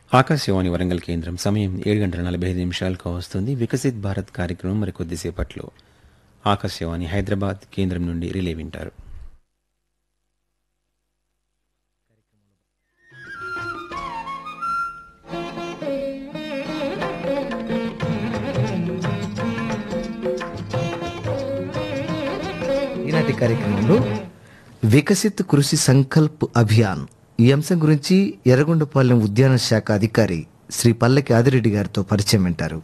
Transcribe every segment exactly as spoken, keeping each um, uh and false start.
ఆకాశవాణి వరంగల్ కేంద్రం సమయం ఏడు గంటల నలభై ఐదు నిమిషాలకు వస్తుంది. వికసిత్ భారత్ కార్యక్రమం మరి కొద్దిసేపట్లో ఆకాశవాణి హైదరాబాద్ కేంద్రం నుండి రిలే వింటారు. ఈనాటి కార్యక్రమంలో వికసిత్ కృషి సంకల్ప్ అభియాన్ ఈ అంశం గురించి ఎర్రగొండపాలెం ఉద్యాన శాఖ అధికారి శ్రీ పల్లకి ఆదిరెడ్డి గారితో పరిచయం వింటారు.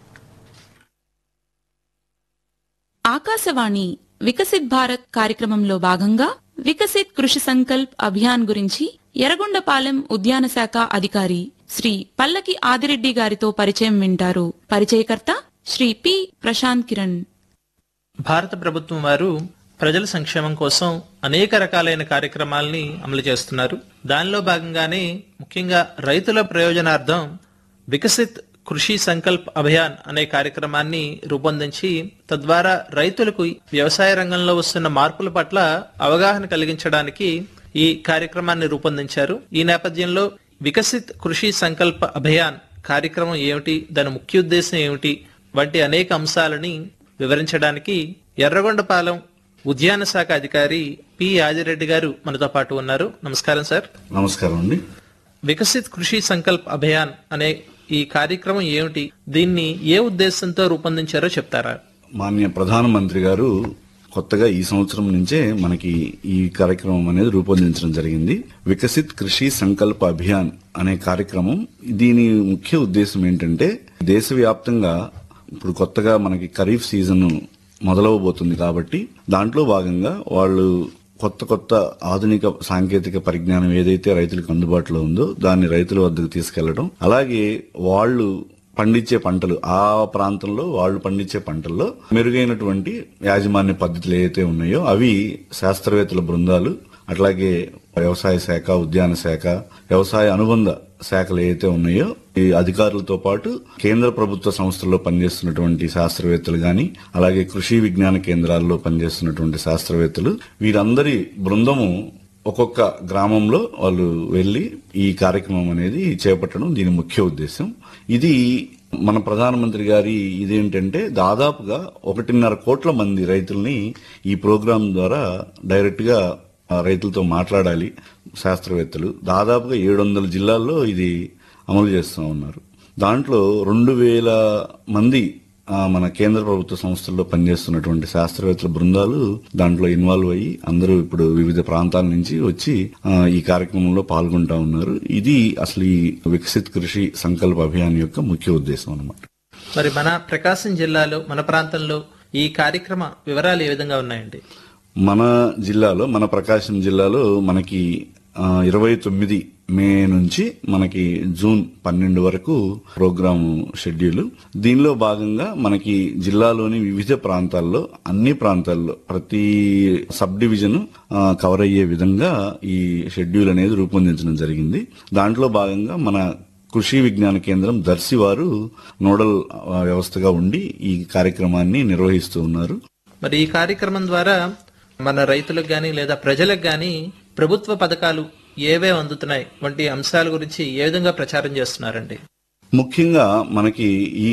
ఆకాశవాణి వికసిత్ భారత్ కార్యక్రమంలో భాగంగా వికసిత్ కృషి సంకల్ప్ అభియాన్ గురించి ఎర్రగొండపాలెం ఉద్యాన శాఖ అధికారి శ్రీ పల్లకి ఆదిరెడ్డి గారితో పరిచయం వింటారు. పరిచయకర్త శ్రీ పి ప్రశాంత్ కిరణ్. భారత ప్రభుత్వం వారు ప్రజల సంక్షేమం కోసం అనేక రకాలైన కార్యక్రమాల్ని అమలు చేస్తున్నారు. దానిలో భాగంగానే ముఖ్యంగా రైతుల ప్రయోజనార్థం వికసిత్ కృషి సంకల్ప్ అభియాన్ అనే కార్యక్రమాన్ని రూపొందించి తద్వారా రైతులకు వ్యవసాయ రంగంలో వస్తున్న మార్పుల పట్ల అవగాహన కలిగించడానికి ఈ కార్యక్రమాన్ని రూపొందించారు. ఈ నేపథ్యంలో వికసిత్ కృషి సంకల్ప అభియాన్ కార్యక్రమం ఏమిటి, దాని ముఖ్య ఉద్దేశం ఏమిటి వంటి అనేక అంశాలని వివరించడానికి ఎర్రగొండపాలెం ఉద్యాన శాఖ అధికారి పి ఆదిరెడ్డి గారు మనతో పాటు ఉన్నారు. నమస్కారం సార్. నమస్కారం అండి. వికసిత్ కృషి సంకల్ప్ అభియాన్ అనే ఈ కార్యక్రమం ఏమిటి, దీన్ని ఏ ఉద్దేశంతో రూపొందించారో చెప్తారా? మాన్య ప్రధానమంత్రి గారు కొత్తగా ఈ సంవత్సరం నుంచే మనకి ఈ కార్యక్రమం అనేది రూపొందించడం జరిగింది. వికసిత్ కృషి సంకల్ప అభియాన్ అనే కార్యక్రమం, దీని ముఖ్య ఉద్దేశం ఏంటంటే దేశవ్యాప్తంగా ఇప్పుడు కొత్తగా మనకి ఖరీఫ్ సీజన్ మొదలవబోతుంది కాబట్టి దాంట్లో భాగంగా వాళ్ళు కొత్త కొత్త ఆధునిక సాంకేతిక పరిజ్ఞానం ఏదైతే రైతులకు అందుబాటులో ఉందో దాన్ని రైతుల వద్దకు తీసుకెళ్లడం, అలాగే వాళ్ళు పండించే పంటలు ఆ ప్రాంతంలో వాళ్ళు పండించే పంటల్లో మెరుగైనటువంటి యాజమాన్య పద్ధతులు ఏవైతే ఉన్నాయో అవి శాస్త్రవేత్తల బృందాలు, అట్లాగే వ్యవసాయ శాఖ, ఉద్యాన శాఖ, వ్యవసాయ అనుబంధ శాఖలు ఏవైతే ఉన్నాయో ఈ అధికారులతో పాటు కేంద్ర ప్రభుత్వ సంస్థల్లో పనిచేస్తున్నటువంటి శాస్త్రవేత్తలు గాని, అలాగే కృషి విజ్ఞాన కేంద్రాల్లో పనిచేస్తున్నటువంటి శాస్త్రవేత్తలు, వీరందరి బృందము ఒక్కొక్క గ్రామంలో వాళ్ళు వెళ్లి ఈ కార్యక్రమం అనేది చేపట్టడం దీని ముఖ్య ఉద్దేశం. ఇది మన ప్రధానమంత్రి గారి ఇదేంటంటే దాదాపుగా ఒకటిన్నర కోట్ల మంది రైతుల్ని ఈ ప్రోగ్రాం ద్వారా డైరెక్ట్ గా రైతులతో మాట్లాడాలి శాస్త్రవేత్తలు. దాదాపుగా ఏడు వందల జిల్లాల్లో ఇది అమలు చేస్తూ ఉన్నారు. దాంట్లో రెండు వేల మంది మన కేంద్ర ప్రభుత్వ సంస్థల్లో పనిచేస్తున్నటువంటి శాస్త్రవేత్తల బృందాలు దాంట్లో ఇన్వాల్వ్ అయ్యి అందరూ ఇప్పుడు వివిధ ప్రాంతాల నుంచి వచ్చి ఈ కార్యక్రమంలో పాల్గొంటా ఉన్నారు. ఇది అసలు ఈ వికసిత్ కృషి సంకల్ప అభియాన్ యొక్క ముఖ్య ఉద్దేశం అన్నమాట. మరి మన ప్రకాశం జిల్లాలో, మన ప్రాంతంలో ఈ కార్యక్రమ వివరాలు ఏ విధంగా ఉన్నాయండి? మన జిల్లాలో, మన ప్రకాశం జిల్లాలో మనకి ఇరవై తొమ్మిది మే నుంచి మనకి జూన్ పన్నెండు వరకు ప్రోగ్రాము షెడ్యూల్. దీనిలో భాగంగా మనకి జిల్లాలోని వివిధ ప్రాంతాల్లో, అన్ని ప్రాంతాల్లో ప్రతి సబ్ డివిజన్ కవర్ అయ్యే విధంగా ఈ షెడ్యూల్ అనేది రూపొందించడం జరిగింది. దాంట్లో భాగంగా మన కృషి విజ్ఞాన కేంద్రం దర్శి వారు నోడల్ వ్యవస్థగా ఉండి ఈ కార్యక్రమాన్ని నిర్వహిస్తూ ఉన్నారు. మరి ఈ కార్యక్రమం ద్వారా మన రైతులకు గాని లేదా ప్రజలకు గాని ప్రభుత్వ పథకాలు ఏవే అందుతున్నాయి వంటి అంశాల గురించి ఏ విధంగా ప్రచారం చేస్తున్నారండి? ముఖ్యంగా మనకి ఈ